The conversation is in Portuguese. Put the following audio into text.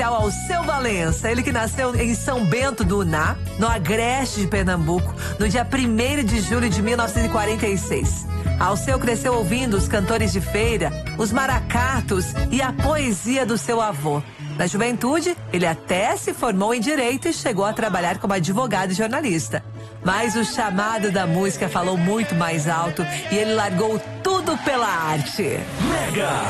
ao Seu Valença, ele que nasceu em São Bento do Uná, no Agreste de Pernambuco, no dia 1º de julho de 1946. Alceu cresceu ouvindo os cantores de feira, os maracatos e a poesia do seu avô. Na juventude, ele até se formou em Direito e chegou a trabalhar como advogado e jornalista. Mas o chamado da música falou muito mais alto e ele largou tudo pela arte. Mega